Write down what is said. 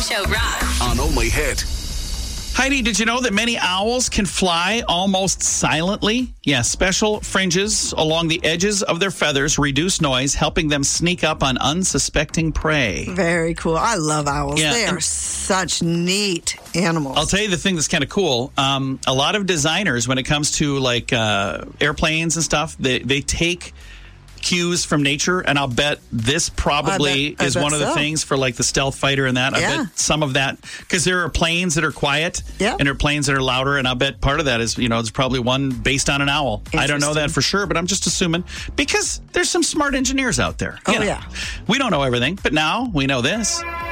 Show Rock. On Only Hit. Heidi, did you know that many owls can fly almost silently? Yeah, special fringes along the edges of their feathers reduce noise, helping them sneak up on unsuspecting prey. Very cool. I love owls. Yeah, They are such neat animals. I'll tell you the thing that's kind of cool. A lot of designers, when it comes to like airplanes and stuff, they take cues from nature, and I'll bet this probably is one of the things for like the stealth fighter and that. I bet some of that, because there are planes that are quiet and there are planes that are louder, and I'll bet part of that is, there's probably one based on an owl. I don't know that for sure, but I'm just assuming, because there's some smart engineers out there. Oh, yeah. We don't know everything, but now we know this.